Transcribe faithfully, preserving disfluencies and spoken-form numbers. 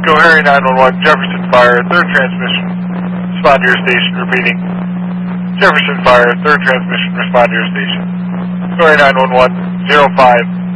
Go Harry nine one one, Jefferson Fire, third transmission, respond to your station, repeating. Jefferson Fire, third transmission, respond to your station. Go Harry nine one one, zero five.